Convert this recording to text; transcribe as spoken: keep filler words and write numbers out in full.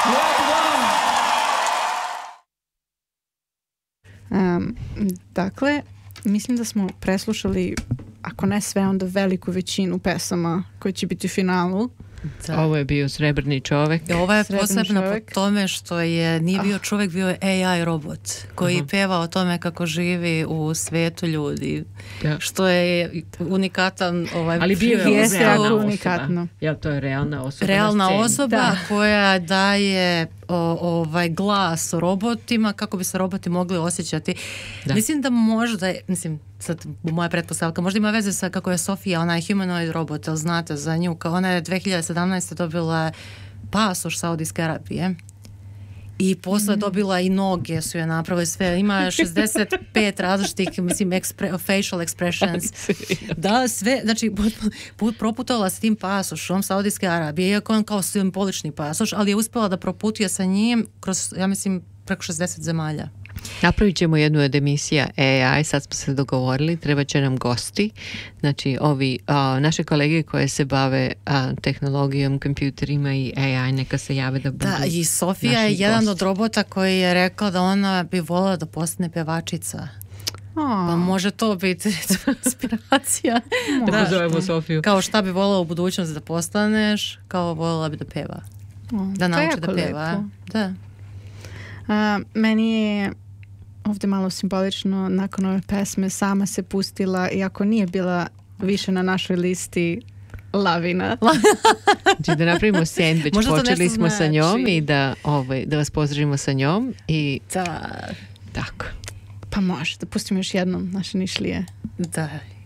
Um, dakle, mislim da smo preslušali, ako ne sve, onda veliku većinu pesama koje će biti u finalu. Da. Ovo je bio Srebrni čovek. Ovo je posebno po tome što je nije bio čovek, bio je A I robot koji uh-huh. peva o tome kako živi u svetu ljudi. Ja. Što je unikatan ovaj, ali bio je realna unikatno. Osoba. Jel to je realna osoba? Realna osoba da. koja daje o, ovaj glas robotima kako bi se roboti mogli osjećati. Da. Mislim da možda, mislim, sad moja pretpostavka, možda ima veze sa kako je Sofija, ona je humanoid robot, ali znate za nju, kao ona je dve hiljade sedamnaeste dobila pasoš Saudijske Arabije i posle mm. dobila i noge su je napravili sve, ima šezdeset pet različitih, mislim, expre, facial expressions. Da, sve, znači, put, proputovala s tim pasošom Saudijske Arabije, iako on kao simbolični pasoš, ali je uspjela da proputuje sa njim kroz, ja mislim, preko šezdeset zemalja. Napravit ćemo jednu od emisija A I, sad smo se dogovorili, treba će nam gosti, znači ovi uh, naše kolege koje se bave uh, tehnologijom, kompjuterima i A I, neka se jave da budu. Da, i Sofija je jedan gosti. Od robota koji je rekao da ona bi voljela da postane pevačica. Oh. Pa može to biti inspiracija. Da, da pozovemo Sofiju. Kao šta bi voljela u budućnosti da postaneš, kao voljela bi da peva. Oh, da nauči da peva. Lepo. Da. Uh, meni je ovdje malo simbolično, nakon ove pesme sama se pustila, iako nije bila više na našoj listi, lavina. Znači da napravimo sandvič, počeli smo znači. sa njom i da, ovaj, da vas pozdravimo sa njom i da. Tako. Pa može, da pustimo još jednom naše Nišlije. Da.